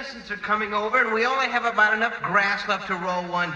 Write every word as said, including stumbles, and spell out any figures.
contestants are coming over, and we only have about enough grass left to roll one